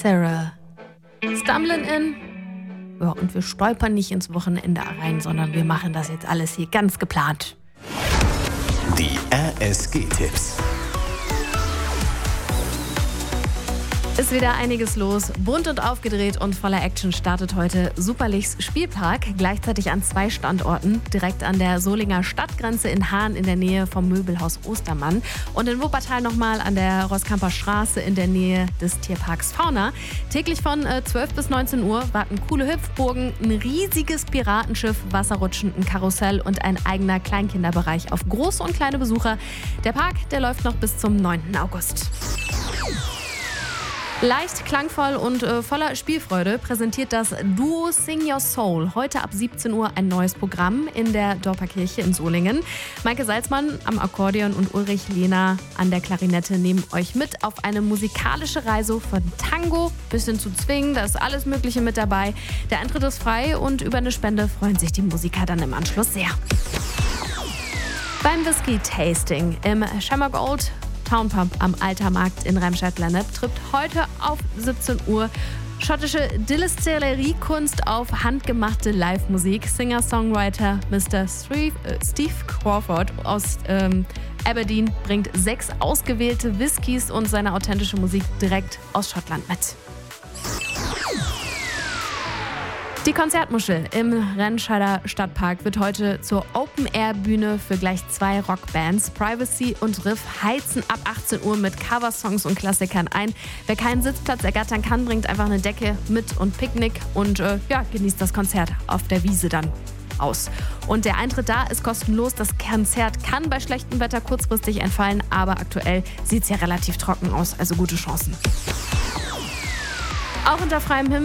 Sarah. Stumbling in. Ja, und wir stolpern nicht ins Wochenende rein, sondern wir machen das jetzt alles hier ganz geplant. Die RSG-Tipps. Ist wieder einiges los. Bunt und aufgedreht und voller Action startet heute Superlichs Spielpark. Gleichzeitig an 2 Standorten. Direkt an der Solinger Stadtgrenze in Hahn in der Nähe vom Möbelhaus Ostermann. Und in Wuppertal nochmal an der Roßkamper Straße in der Nähe des Tierparks Fauna. Täglich von 12 bis 19 Uhr warten coole Hüpfburgen, ein riesiges Piratenschiff, Wasserrutschen, ein Karussell und ein eigener Kleinkinderbereich auf große und kleine Besucher. Der Park, der läuft noch bis zum 9. August. Leicht, klangvoll und voller Spielfreude präsentiert das Duo Sing Your Soul heute ab 17 Uhr ein neues Programm in der Dorperkirche in Solingen. Maike Salzmann am Akkordeon und Ulrich Lehner an der Klarinette nehmen euch mit auf eine musikalische Reise von Tango bis hin zu Swing. Da ist alles Mögliche mit dabei. Der Eintritt ist frei und über eine Spende freuen sich die Musiker dann im Anschluss sehr. Beim Whisky-Tasting im Shamrock Old Townpub am Altermarkt in Remscheid-Lennep trifft heute auf 17 Uhr schottische Distillerie-Kunst auf handgemachte Live-Musik. Singer-Songwriter Mr. Steve Crawford aus Aberdeen bringt 6 ausgewählte Whiskys und seine authentische Musik direkt aus Schottland mit. Die Konzertmuschel im Remscheider Stadtpark wird heute zur Open-Air-Bühne für gleich 2 Rockbands. Privacy und Riff heizen ab 18 Uhr mit Coversongs und Klassikern ein. Wer keinen Sitzplatz ergattern kann, bringt einfach eine Decke mit und Picknick und genießt das Konzert auf der Wiese dann aus. Und der Eintritt da ist kostenlos. Das Konzert kann bei schlechtem Wetter kurzfristig entfallen, aber aktuell sieht es ja relativ trocken aus, also gute Chancen. Auch unter freiem Himmel